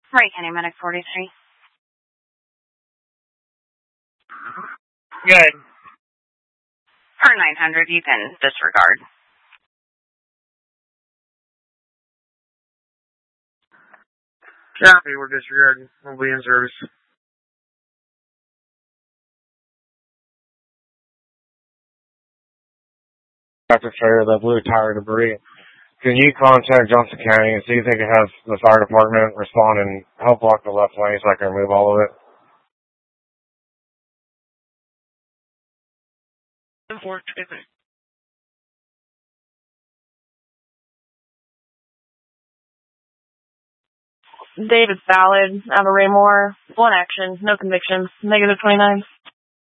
Right, County Medic 43. Good. For 900, you can disregard. Copy, we're disregarding. We'll be in service. Dr. Fair, the blue tire debris. Can you contact Johnson County and see if they can have the fire department respond and help block the left lane so I can remove all of it? David Ballard, Ava Raymore, 1 action, no convictions, -29.